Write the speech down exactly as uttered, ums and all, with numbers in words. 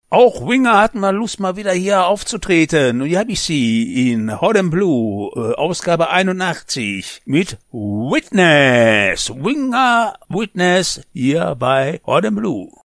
Auch Winger hatten mal Lust, mal wieder hier aufzutreten. Und hier habe ich sie in Hot and Blue, äh, Ausgabe einundachtzig, mit Witness. Winger, Witness, hier bei Hot and Blue.